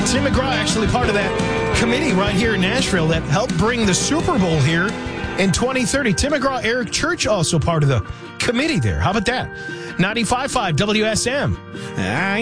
Tim McGraw, actually part of that committee right here in Nashville that helped bring the Super Bowl here in 2030. Tim McGraw, Eric Church, also part of the committee there. How about that? 95.5 WSM.